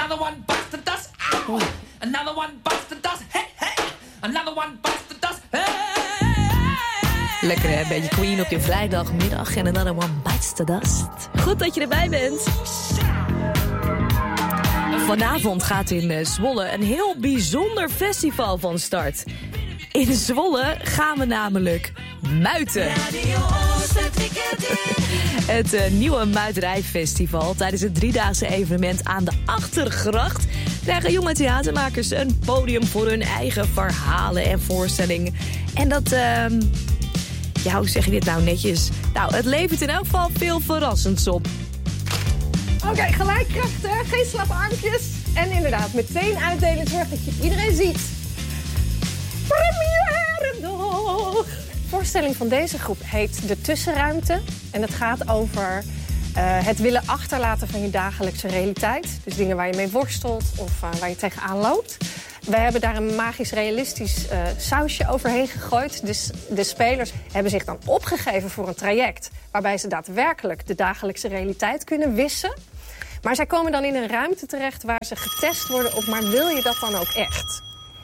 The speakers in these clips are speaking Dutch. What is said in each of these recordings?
Another one bites the dust. Ow! Another one bites the dust. Hey, hey! Another one bites the dust. Hey! Lekker hè, een beetje Queen op je vrijdagmiddag en Another One Bites the Dust. Goed dat je erbij bent. Vanavond gaat in Zwolle een heel bijzonder festival van start. In Zwolle gaan we namelijk muiten. Het nieuwe Muiterijfestival. Tijdens het 3-daagse evenement aan de Achtergracht krijgen jonge theatermakers een podium voor hun eigen verhalen en voorstellingen. En dat, ja, hoe zeg je dit nou netjes? Nou, het levert in elk geval veel verrassends op. Oké, gelijk krachten, geen slappe armpjes. En inderdaad, meteen uitdelen, zorg dat je iedereen ziet. Première dag! De voorstelling van deze groep heet De Tussenruimte. En het gaat over het willen achterlaten van je dagelijkse realiteit. Dus dingen waar je mee worstelt of waar je tegenaan loopt. We hebben daar een magisch-realistisch sausje overheen gegooid. Dus de spelers hebben zich dan opgegeven voor een traject waarbij ze daadwerkelijk de dagelijkse realiteit kunnen wissen. Maar zij komen dan in een ruimte terecht waar ze getest worden op, maar wil je dat dan ook echt?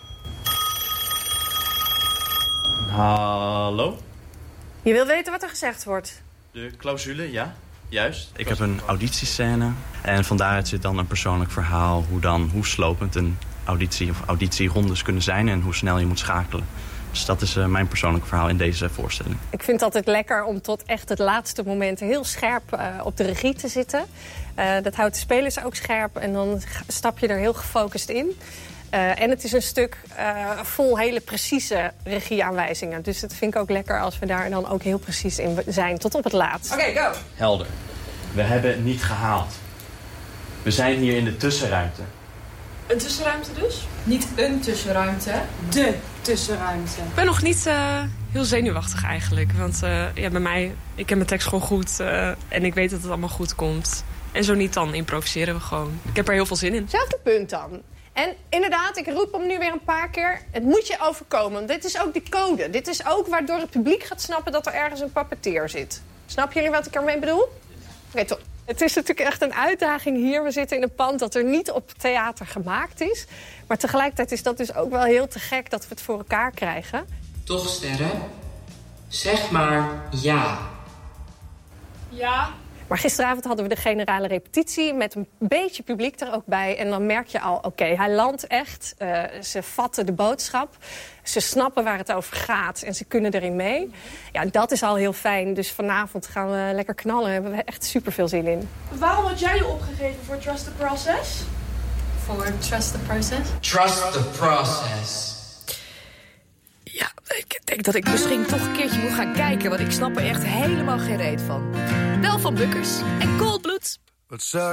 Hallo? Je wil weten wat er gezegd wordt? De clausule, ja. Juist. Ik heb een auditiescène. En van daaruit zit dan een persoonlijk verhaal. Hoe slopend een auditie of auditierondes kunnen zijn en hoe snel je moet schakelen. Dus dat is mijn persoonlijk verhaal in deze voorstelling. Ik vind het altijd lekker om tot echt het laatste moment heel scherp op de regie te zitten. Dat houdt de spelers ook scherp en dan stap je er heel gefocust in. En het is een stuk vol hele precieze regieaanwijzingen. Dus dat vind ik ook lekker als we daar dan ook heel precies in zijn tot op het laatst. Oké, go! Helder. We hebben het niet gehaald. We zijn hier in de tussenruimte. Een tussenruimte dus? Niet een tussenruimte, de tussenruimte. Ik ben nog niet heel zenuwachtig eigenlijk. Want ja, bij mij, ik ken mijn tekst gewoon goed en ik weet dat het allemaal goed komt. En zo niet, dan improviseren we gewoon. Ik heb er heel veel zin in. Zelfde punt dan. En inderdaad, ik roep hem nu weer een paar keer. Het moet je overkomen. Dit is ook die code. Dit is ook waardoor het publiek gaat snappen dat er ergens een puppeteer zit. Snappen jullie wat ik ermee bedoel? Oké, top. Het is natuurlijk echt een uitdaging hier. We zitten in een pand dat er niet op theater gemaakt is. Maar tegelijkertijd is dat dus ook wel heel te gek dat we het voor elkaar krijgen. Toch, sterren? Zeg maar ja. Ja. Maar gisteravond hadden we de generale repetitie met een beetje publiek er ook bij. En dan merk je al, oké, hij landt echt. Ze vatten de boodschap. Ze snappen waar het over gaat en ze kunnen erin mee. Ja, dat is al heel fijn. Dus vanavond gaan we lekker knallen. Daar hebben we echt super veel zin in. Waarom had jij je opgegeven voor Trust the Process? Voor Trust the Process? Trust the process. Ja, ik denk dat ik misschien toch een keertje moet gaan kijken, want ik snap er echt helemaal geen reet van. Bel van Bukkers en Coldbloed.